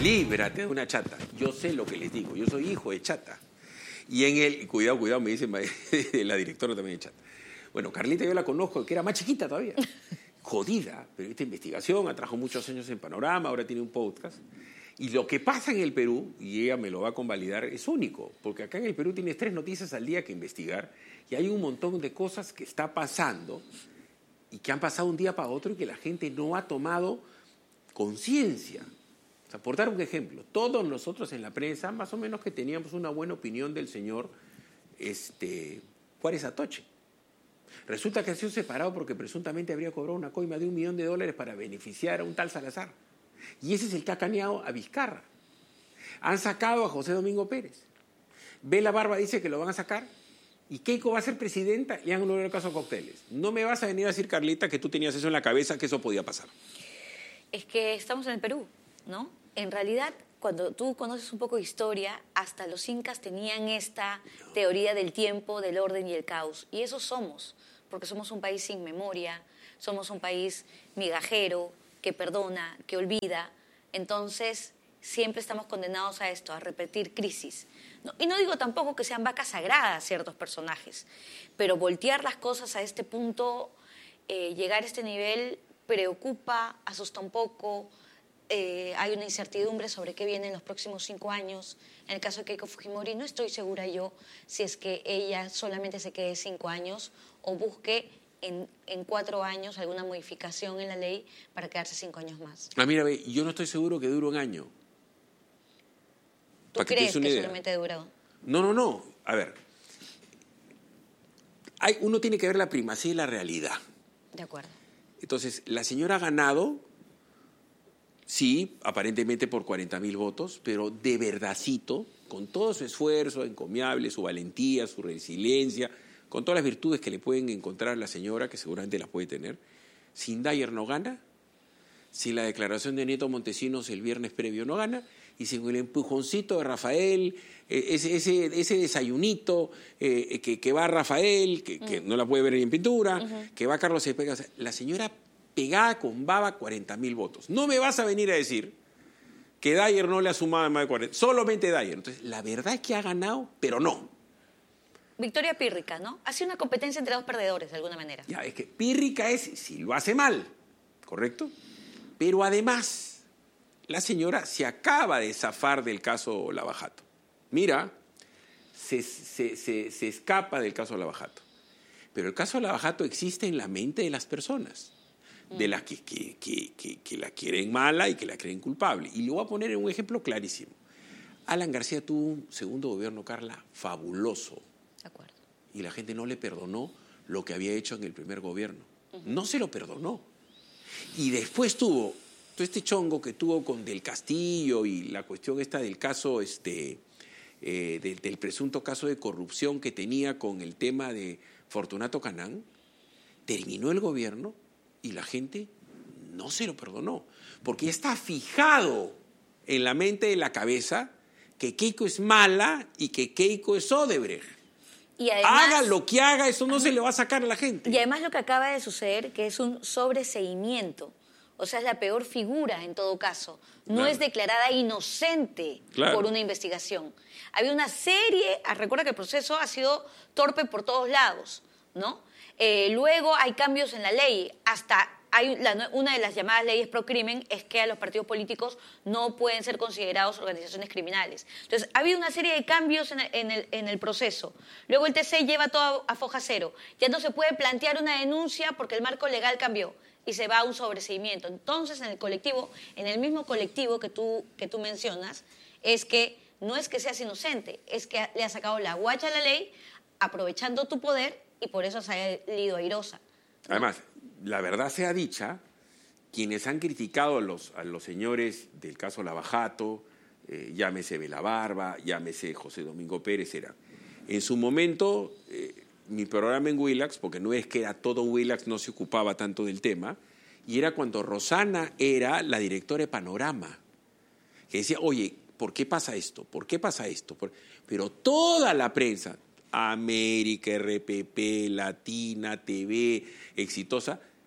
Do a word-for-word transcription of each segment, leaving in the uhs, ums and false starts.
líbrate de una chata. Yo sé lo que les digo, yo soy hijo de chata. Y en el, cuidado, cuidado, me dice la directora también de chata. Bueno, Carlita yo la conozco, que era más chiquita todavía. Jodida, pero esta investigación, ha trabajado muchos años en Panorama, ahora tiene un podcast. Y lo que pasa en el Perú, y ella me lo va a convalidar, es único, porque acá en el Perú tienes tres noticias al día que investigar y hay un montón de cosas que está pasando y que han pasado un día para otro y que la gente no ha tomado conciencia. O sea, por dar un ejemplo, todos nosotros en la prensa, más o menos que teníamos una buena opinión del señor este, Juárez Atoche. Resulta que ha sido separado porque presuntamente habría cobrado una coima de un millón de dólares para beneficiar a un tal Salazar. Y ese es el que ha caneado a Vizcarra. Han sacado a José Domingo Pérez. Bela Barba dice que lo van a sacar y Keiko va a ser presidenta y han anulado el caso Cócteles. No me vas a venir a decir, Carlita, que tú tenías eso en la cabeza, que eso podía pasar. Es que estamos en el Perú, ¿no? En realidad, cuando tú conoces un poco de historia, hasta los incas tenían esta teoría del tiempo, del orden y el caos. Y eso somos, porque somos un país sin memoria, somos un país migajero, que perdona, que olvida. Entonces, siempre estamos condenados a esto, a repetir crisis. No, y no digo tampoco que sean vacas sagradas ciertos personajes, pero voltear las cosas a este punto, eh, llegar a este nivel, preocupa, asusta un poco. Eh, hay una incertidumbre sobre qué viene en los próximos cinco años. En el caso de Keiko Fujimori, no estoy segura yo si es que ella solamente se quede cinco años o busque En, en cuatro años alguna modificación en la ley para quedarse cinco años más. Ah, mira, ve, yo no estoy seguro que dure un año. ¿Tú crees que, que solamente dura? No, no, no. A ver, hay, uno tiene que ver la primacía y la realidad. De acuerdo. Entonces, la señora ha ganado, sí, aparentemente por cuarenta mil votos, pero de verdadcito, con todo su esfuerzo encomiable, su valentía, su resiliencia, con todas las virtudes que le pueden encontrar a la señora, que seguramente las puede tener, sin Dyer no gana, sin la declaración de Nieto Montesinos el viernes previo no gana, y sin el empujoncito de Rafael, eh, ese, ese, ese desayunito eh, que, que va Rafael, que, que mm. no la puede ver ni en pintura, uh-huh. que va Carlos Cepeda. O sea, la señora pegada con baba cuarenta mil votos. No me vas a venir a decir que Dyer no le ha sumado más de cuarenta, solamente Dyer. Entonces, la verdad es que ha ganado, pero no. Victoria pírrica, ¿no? Ha sido una competencia entre dos perdedores, de alguna manera. Ya, es que pírrica es si lo hace mal, ¿correcto? Pero además, la señora se acaba de zafar del caso Lavajato. Mira, se, se, se, se escapa del caso Lavajato. Pero el caso Lavajato existe en la mente de las personas, mm. de las que, que, que, que, que la quieren mala y que la creen culpable. Y le voy a poner un ejemplo clarísimo. Alan García tuvo un segundo gobierno, Carla, fabuloso. De acuerdo. Y la gente no le perdonó lo que había hecho en el primer gobierno. Uh-huh. No se lo perdonó. Y después tuvo todo este chongo que tuvo con Del Castillo y la cuestión esta del caso, este, eh, del, del presunto caso de corrupción que tenía con el tema de Fortunato Canán. Terminó el gobierno y la gente no se lo perdonó. Porque está fijado en la mente de la cabeza que Keiko es mala y que Keiko es Odebrecht. Y además, haga lo que haga, eso no se le va a sacar a la gente. Y además lo que acaba de suceder, que es un sobreseimiento. O sea, es la peor figura en todo caso. No claro. es declarada inocente claro. por una investigación. Había una serie, recuerda que el proceso ha sido torpe por todos lados, ¿no? Eh, luego hay cambios en la ley, hasta... Hay la, una de las llamadas leyes pro crimen es que a los partidos políticos no pueden ser considerados organizaciones criminales. Entonces, ha habido una serie de cambios en el, en el, en el proceso. Luego el T C lleva todo a, a foja cero. Ya no se puede plantear una denuncia porque el marco legal cambió y se va a un sobreseimiento. Entonces, en el colectivo, en el mismo colectivo que tú, que tú mencionas, es que no es que seas inocente, es que le has sacado la guacha a la ley aprovechando tu poder y por eso has salido airosa, ¿no? Además, la verdad sea dicha, quienes han criticado a los, a los señores del caso Lavajato, eh, llámese Bela Barba, llámese José Domingo Pérez, era en su momento, eh, mi programa en Willax, porque no es que era todo Willax, no se ocupaba tanto del tema, y era cuando Rosana era la directora de Panorama, que decía, oye, ¿por qué pasa esto? ¿Por qué pasa esto? Pero toda la prensa, América, R P P, Latina, T V, Exitosa,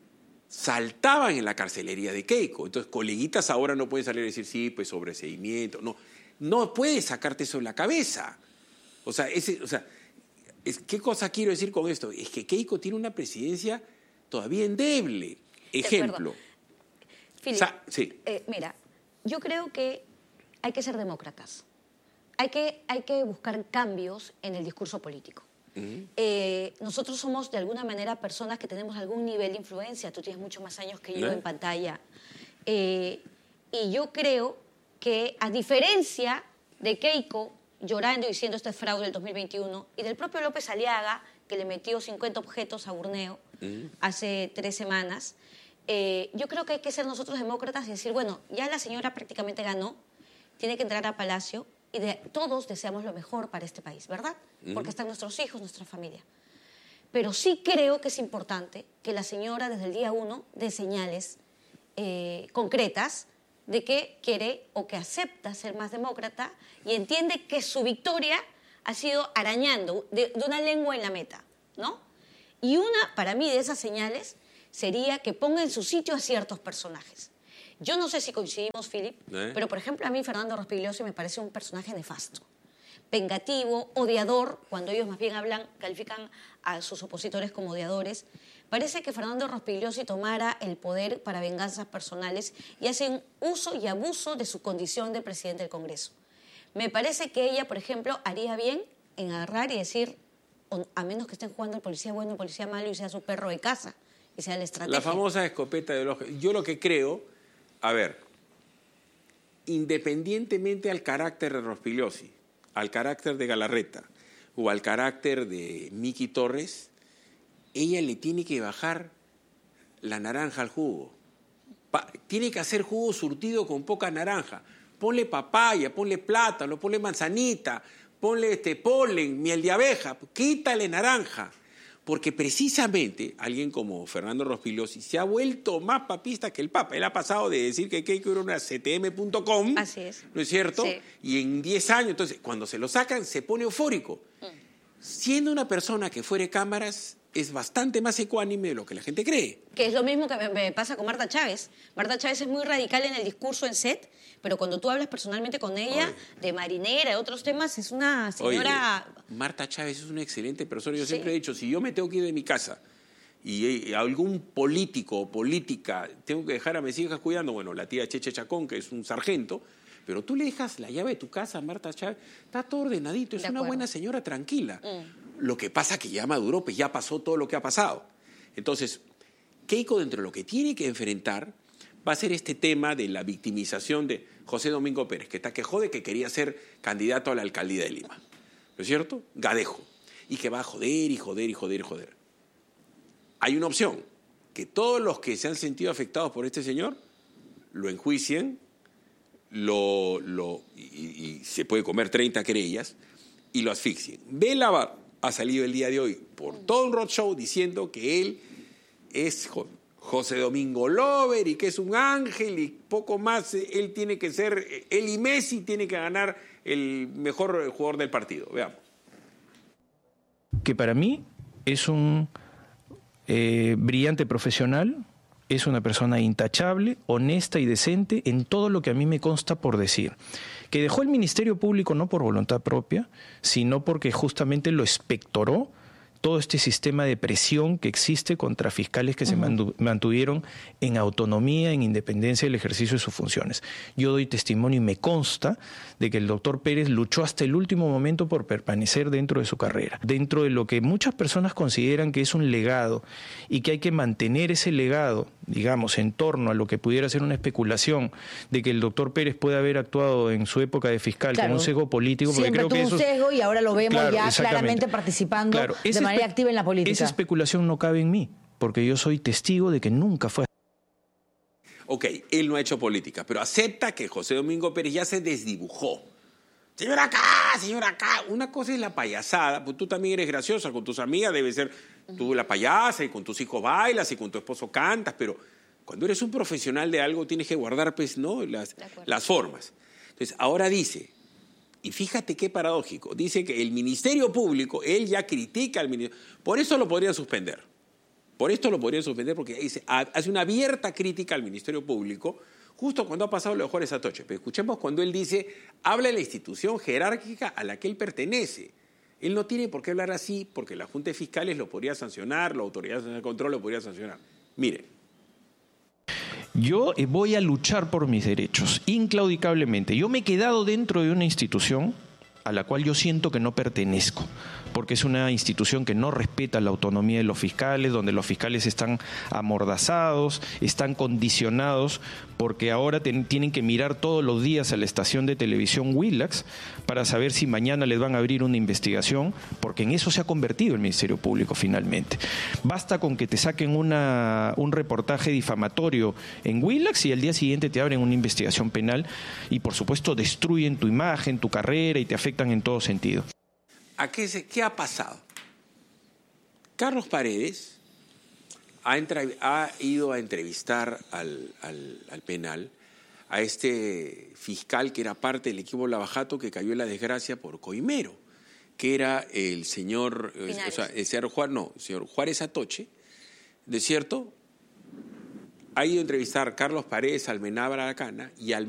saltaban en la carcelería de Keiko. Entonces, coleguitas ahora no pueden salir a decir, sí, pues sobreseimiento. No, no puedes sacarte eso de la cabeza. O sea, ese, o sea es, ¿qué cosa quiero decir con esto? Es que Keiko tiene una presidencia todavía endeble. Ejemplo. Philip, Sa sí. eh, mira, yo creo que hay que ser demócratas. Hay que, hay que buscar cambios en el discurso político. Uh-huh. eh, nosotros somos, de alguna manera, personas que tenemos algún nivel de influencia. Tú tienes muchos más años que yo ¿Eh? en pantalla. Eh, y yo creo que, a diferencia de Keiko llorando y diciendo este es fraude del dos mil veintiuno, y del propio López Aliaga, que le metió cincuenta objetos a Burneo uh-huh. hace tres semanas, eh, yo creo que hay que ser nosotros demócratas y decir, bueno, ya la señora prácticamente ganó, tiene que entrar a Palacio, y de, todos deseamos lo mejor para este país, ¿verdad? Uh-huh. Porque están nuestros hijos, nuestra familia. Pero sí creo que es importante que la señora desde el día uno dé señales eh, concretas de que quiere o que acepta ser más demócrata y entiende que su victoria ha sido arañando de, de una lengua en la meta, ¿no? Y una, para mí, de esas señales sería que ponga en su sitio a ciertos personajes. Yo no sé si coincidimos, Philip, ¿Eh? pero, por ejemplo, a mí Fernando Rospigliosi me parece un personaje nefasto, vengativo, odiador, cuando ellos más bien hablan, califican a sus opositores como odiadores. Parece que Fernando Rospigliosi tomara el poder para venganzas personales y hace un uso y abuso de su condición de presidente del Congreso. Me parece que ella, por ejemplo, haría bien en agarrar y decir, a menos que estén jugando el policía bueno, el policía malo y sea su perro de casa, y sea la estrategia. La famosa escopeta de los... Yo lo que creo, a ver, independientemente al carácter de Rospigliosi, al carácter de Galarreta o al carácter de Miki Torres, ella le tiene que bajar la naranja al jugo. Pa- tiene que hacer jugo surtido con poca naranja. Ponle papaya, ponle plátano, ponle manzanita, ponle este polen, miel de abeja, quítale naranja. Porque precisamente alguien como Fernando Rospigliosi se ha vuelto más papista que el Papa. Él ha pasado de decir que Keiko era una C T M punto com, así es, ¿no es cierto? Sí. Y en diez años, entonces, cuando se lo sacan, se pone eufórico. Mm. Siendo una persona que fuera cámaras, es bastante más ecuánime de lo que la gente cree. Que es lo mismo que me, me pasa con Marta Chávez. Marta Chávez es muy radical en el discurso en set, pero cuando tú hablas personalmente con ella, Oye. de marinera, de otros temas, es una señora... Oye, Marta Chávez es una excelente persona. Yo sí. siempre he dicho, si yo me tengo que ir de mi casa y algún político o política tengo que dejar a mis hijas cuidando, bueno, la tía Cheche Chacón, que es un sargento, pero tú le dejas la llave de tu casa a Marta Chávez, está todo ordenadito, es una buena señora tranquila. Mm. Lo que pasa es que ya maduró, pues ya pasó todo lo que ha pasado. Entonces, Keiko, dentro de lo que tiene que enfrentar, va a ser este tema de la victimización de José Domingo Pérez, que está que jode que quería ser candidato a la alcaldía de Lima. ¿No es cierto? Gadejo. Y que va a joder y joder y joder y joder. Hay una opción, que todos los que se han sentido afectados por este señor lo enjuicien, lo, lo, y, y se puede comer treinta querellas y lo asfixien. Bélabar ha salido el día de hoy por todo un roadshow diciendo que él es José Domingo Lover y que es un ángel y poco más. Él tiene que ser, él y Messi tiene que ganar el mejor jugador del partido. Veamos. Que para mí es un eh, brillante profesional, es una persona intachable, honesta y decente en todo lo que a mí me consta por decir. Que dejó el Ministerio Público no por voluntad propia, sino porque justamente lo expectoró todo este sistema de presión que existe contra fiscales que uh-huh. se mantu- mantuvieron en autonomía, en independencia del ejercicio de sus funciones. Yo doy testimonio y me consta de que el doctor Pérez luchó hasta el último momento por permanecer dentro de su carrera, dentro de lo que muchas personas consideran que es un legado y que hay que mantener ese legado, digamos, en torno a lo que pudiera ser una especulación de que el doctor Pérez puede haber actuado en su época de fiscal claro. con un sesgo político. Porque Siempre creo tuvo que eso un sesgo y ahora lo vemos claro, ya claramente participando claro, de manera activa en la política. Esa especulación no cabe en mí, porque yo soy testigo de que nunca fue. Ok, él no ha hecho política, pero acepta que José Domingo Pérez ya se desdibujó. Señor acá, señor acá. Una cosa es la payasada, pues tú también eres graciosa, con tus amigas debes ser tú la payasa y con tus hijos bailas y con tu esposo cantas, pero cuando eres un profesional de algo tienes que guardar pues, ¿no? las, las formas. Entonces, ahora dice, y fíjate qué paradójico, dice que el Ministerio Público, él ya critica al Ministerio, por eso lo podrían suspender. Por esto lo podrían suspender porque dice, hace una abierta crítica al Ministerio Público justo cuando ha pasado lo de Juárez Atoche. Pero escuchemos cuando él dice, habla de la institución jerárquica a la que él pertenece. Él no tiene por qué hablar así porque la Junta de Fiscales lo podría sancionar, la Autoridad de Control lo podría sancionar. Mire. Yo voy a luchar por mis derechos, inclaudicablemente. Yo me he quedado dentro de una institución a la cual yo siento que no pertenezco, porque es una institución que no respeta la autonomía de los fiscales, donde los fiscales están amordazados, están condicionados, porque ahora ten, tienen que mirar todos los días a la estación de televisión Willax para saber si mañana les van a abrir una investigación, porque en eso se ha convertido el Ministerio Público finalmente. Basta con que te saquen una, un reportaje difamatorio en Willax y al día siguiente te abren una investigación penal y por supuesto destruyen tu imagen, tu carrera y te afectan en todo sentido. ¿A qué, se, ¿Qué ha pasado? Carlos Paredes ha, entre, ha ido a entrevistar al, al, al penal a este fiscal que era parte del equipo Lavajato que cayó en la desgracia por coimero, que era el señor, o sea, el señor Juárez, no, el señor Juárez Atoche, ¿de cierto? Ha ido a entrevistar Carlos Paredes al Menábar Aracana y al